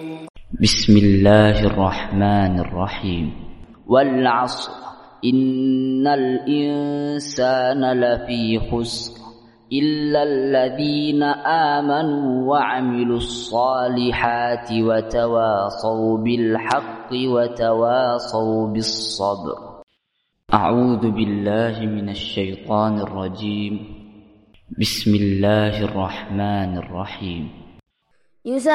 بسم الله الرحمن الرحيم. والعصر إن الإنسان لفي خسر إلا الذين آمنوا وعملوا الصالحات وتواصوا بالحق وتواصوا بالصبر. أعوذ بالله من الشيطان الرجيم. بسم الله الرحمن الرحيم.